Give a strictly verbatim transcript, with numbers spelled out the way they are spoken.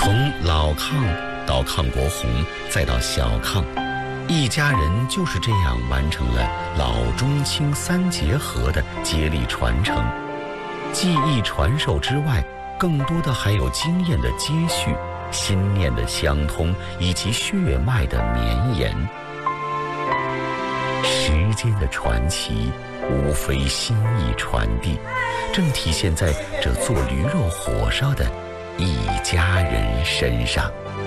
从老抗到抗国红，再到小抗，一家人就是这样完成了老中青三结合的接力传承。技艺传授之外，更多的还有经验的接续、心念的相通以及血脉的绵延。时间的传奇无非心意传递，正体现在这做驴肉火烧的一家人身上。